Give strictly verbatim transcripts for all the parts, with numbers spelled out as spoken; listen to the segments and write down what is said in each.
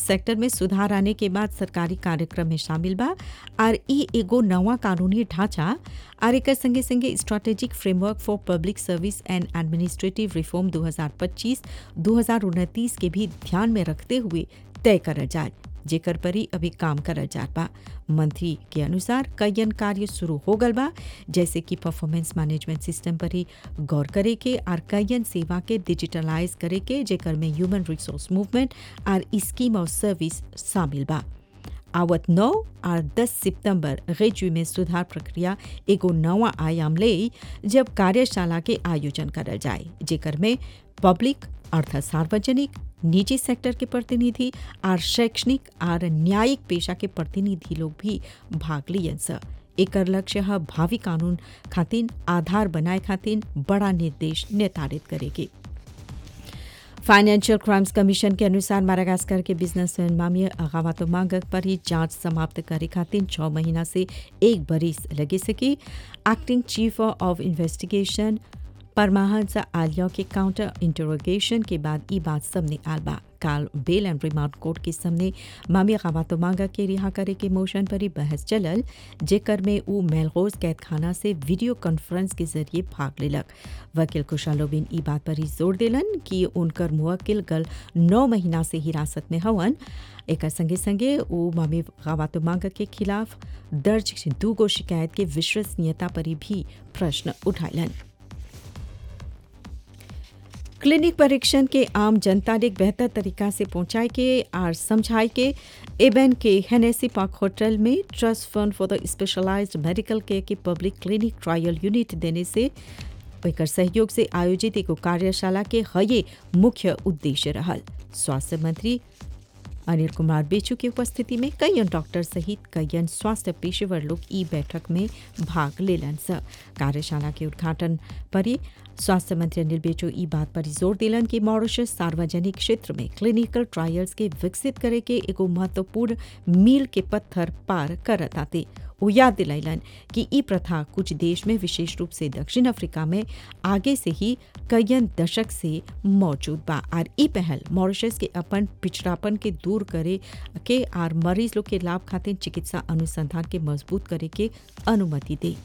Sector में सुधार आने के बाद सरकारी कार्यक्रम में शामिल बा और ई एगो नवा कानूनी ढांचा और एक संगे संगे strategic framework for public service and administrative reform दो हज़ार पच्चीस दो हज़ार उनतीस के भी ध्यान में रखते हुए तय करल जाए, जेकर पर ही अभी काम करल जात बा। मंत्री के अनुसार कईयन कार्य शुरू हो गल बा, जैसे कि परफॉर्मेंस मैनेजमेंट सिस्टम पर ही गौर करे के और कईयन सेवा के डिजिटलाइज करे के, जेकर में ह्यूमन रिसोर्स मूवमेंट और स्कीम ऑफ सर्विस शामिल बा। आवत नौ और दस सितंबर रेजू में सुधार प्रक्रिया एगो नवा आयाम ले जब कार्यशाला के आयोजन करल जाए, जेकर में पब्लिक अर्थात सार्वजनिक, निजी सेक्टर के प्रतिनिधि और शैक्षणिक और न्यायिक पेशा के प्रतिनिधि लोग भी भाग लियन स। एकर लक्ष्य है भावी कानून खातिर आधार बनाए खातिर बड़ा निर्देश निर्धारित करेगी। फाइनेंशियल क्राइम्स कमीशन के अनुसार माडागास्कर के बिजनेसमैन मामिया अगावातो मांगक पर ही जांच समाप्त करे खातिर छह महीना से एक बरिस लगे सकी। Acting chief of investigation Paramahansa Alia के काउंटर इंटरोगेशन के बाद ई बात सामने आल बा। काल बेल एंड रिमांड कोर्ट के सामने मामिया अगावातो मांगा के रिहा करे के मोशन पर ही बहस चलल, जेकर में ऊ मेलगोज कैद खाना से वीडियो कॉन्फ्रेंस के जरिए भाग लेलक। वकील कुशालोबिन ई बात पर ही जोर देलन कि उनकर मुवक्किल गल नौ महीना से हिरासत में हवन। एक संगे संगे ऊ मामिया अगावातो मांगा के खिलाफ दर्ज दूगो शिकायत के विश्वसनीयता पर भी प्रश्न उठाइलन। क्लिनिक परीक्षण के आम जनता ने बेहतर तरीका से पहुंचाए के और समझाए के एबेन के हेनेसी पार्क होटल में trust fund for the specialised medical care के पब्लिक क्लिनिक ट्रायल यूनिट देने से एकर सहयोग से आयोजित एक कार्यशाला के हये मुख्य उद्देश्य रहल। स्वास्थ्य मंत्री अनिल कुमार बेचू की उपस्थिति में कई डॉक्टर सहित कई स्वास्थ्य पेशेवर लोग ई बैठक में भाग लेलन स। कार्यशाला के उद्घाटन पर ही स्वास्थ्य मंत्री अनिल बेचू ई बात पर जोर दिलन कि मॉरिशस सार्वजनिक क्षेत्र में क्लिनिकल ट्रायल्स के विकसित करे के एगो महत्वपूर्ण मील के पत्थर पार करत आते। वो याद दिलाइलन कि ई प्रथा कुछ देश में विशेष रूप से दक्षिण अफ्रीका में आगे से ही कई दशक से मौजूद बा और ई पहल मॉरिशस के अपन पिछड़ापन के दूर करे के और मरीज लोग के लाभ खातिर चिकित्सा अनुसंधान के मजबूत करे के अनुमति दे।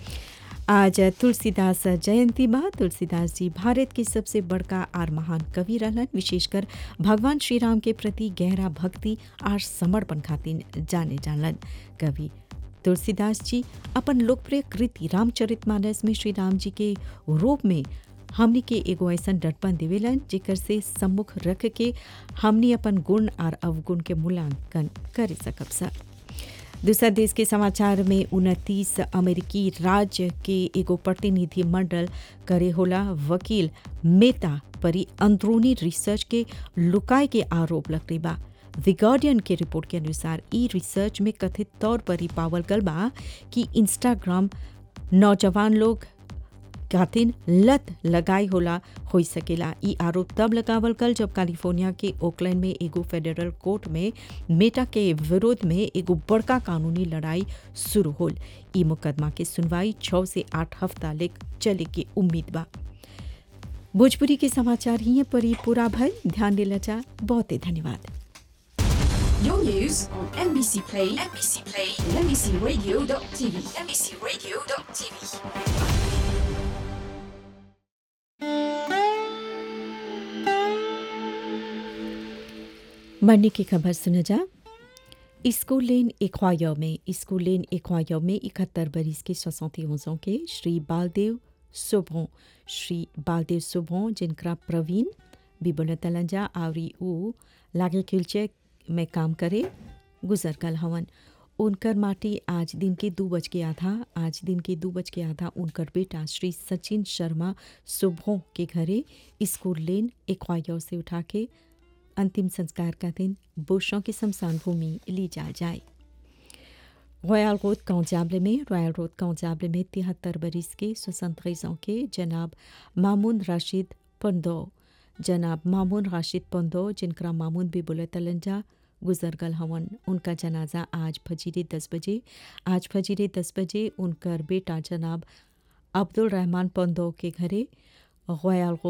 आज तुलसीदास जयंती बा। तुलसीदास जी भारत के सबसे बड़का और महान कवि रहलन। विशेषकर भगवान श्री राम के प्रति गहरा भक्ति और समर्पण खातिर जाने जानलन। कवि तुलसीदास जी अपन लोकप्रिय कृति रामचरितमानस में श्री राम जी के रूप में हमनी के एगो ऐसा डटपन देवेलन, जेकर से सम्मुख रख के हमनी अपन गुण और अवगुण के मूल्यांकन कर सकब सा। दूसरा देश के समाचार में उनतीस अमेरिकी राज्य के एगो प्रतिनिधि मंडल करे होला वकील मेहता परी अंदरूनी रिसर्च के लुकाए के आरोप लगते बा। द गार्डियन के रिपोर्ट के अनुसार ई रिसर्च में कथित तौर पर ही पावल गल बा कि इंस्टाग्राम नौजवान लोग खातिर लत लगाई होला हो सकेला। ई आरोप तब लगावल गल जब कैलिफोर्निया के ओकलैंड में एगो फेडरल कोर्ट में मेटा के विरोध में एगो बड़का कानूनी लड़ाई शुरू होल। ई मुकदमा के सुनवाई छह से आठ हफ्ता ले चले के उम्मीद बा। भोजपुरी के समाचार ही पर ही पूरा भल। ध्यान दिला जा बहुत धन्यवाद। Your news on M B C Play, M B C Play, and M B C Radio dot T V, M B C Radio dot T V. मरने की खबर सुना जा। स्कूल लेन एक्वायर में स्कूल लेन एक्वायर में इकहत्तर बरिस के सोixante-onze के श्री बालदेव सुब्रों श्री बालदेव सुब्रों जिनका प्रवीण बिबन तलंजा आवरी ऊ लागे में काम करे गुजर गल हवन। उनकर माटी आज दिन के दो बज के आधा आज दिन के दो बज के आधा उनकर बेटा श्री सचिन शर्मा सुब्रों के घरे स्कूल लेन एक्वायर से उठा के अंतिम संस्कार का दिन बोशों की शमशान भूमि ली जा जाए। रॉयल रोड काउंजाबले में रॉयल रोड काउंजाबले में तिहत्तर बरिस के soixante-treize ans के जनाब मामून राशिद पंदो जनाब मामून राशिद पंदो जिनका मामून भी बोले तलंजा गुजर गल हवन। उनका जनाजा आज फजीरे दस बजे आज फजीरे दस बजे उनकर बेटा जनाब अब्दुल रहमान पंदो के घरे रॉयल